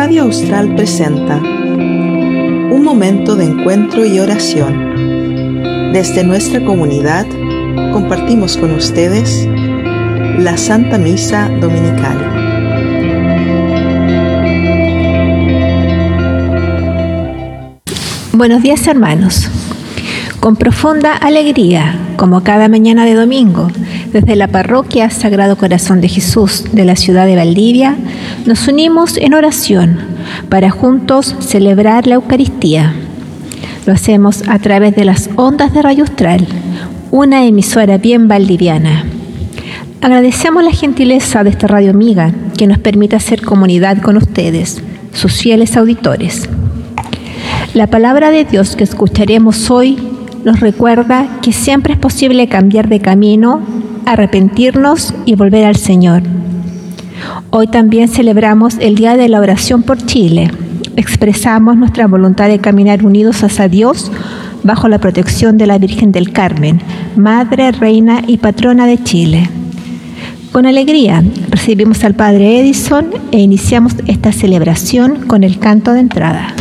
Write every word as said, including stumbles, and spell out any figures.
Radio Austral presenta un momento de encuentro y oración. Desde nuestra comunidad compartimos con ustedes la Santa Misa Dominical. Buenos días, hermanos. Con profunda alegría, como cada mañana de domingo, desde la parroquia Sagrado Corazón de Jesús de la ciudad de Valdivia, nos unimos en oración para juntos celebrar la Eucaristía. Lo hacemos a través de las ondas de Radio Austral, una emisora bien valdiviana. Agradecemos la gentileza de esta radio amiga que nos permite hacer comunidad con ustedes, sus fieles auditores. La palabra de Dios que escucharemos hoy nos recuerda que siempre es posible cambiar de camino, arrepentirnos y volver al Señor. Hoy también celebramos el Día de la Oración por Chile. Expresamos nuestra voluntad de caminar unidos hacia Dios bajo la protección de la Virgen del Carmen, Madre, Reina y Patrona de Chile. Con alegría recibimos al Padre Edison e iniciamos esta celebración con el canto de entrada.